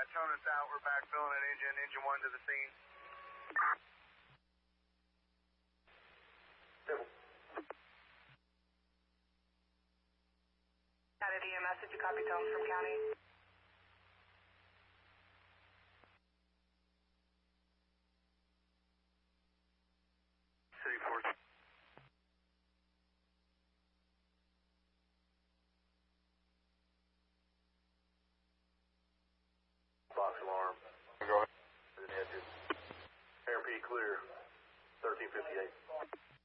tone us out. We're backfilling at engine 1 to the scene. Added EMS, did you copy tones from county? City Force. Box alarm. Go ahead. Airspeed clear. 1358.